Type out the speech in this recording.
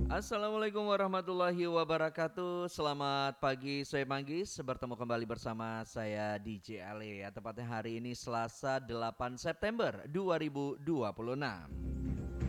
Assalamualaikum warahmatullahi wabarakatuh. Selamat pagi, saya Manggis. Bertemu kembali bersama saya DJ Ale. Ya, tepatnya hari ini Selasa 8 September 2026.